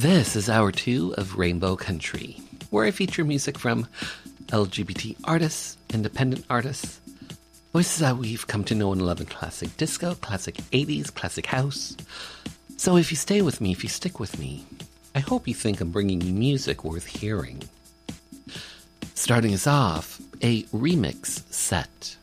This is Hour 2 of Rainbow Country, where I feature music from LGBT artists, independent artists, voices that we've come to know and love in classic disco, classic 80s, classic house. So if you stay with me, if you stick with me, I hope you think I'm bringing you music worth hearing. Starting us off, a remix set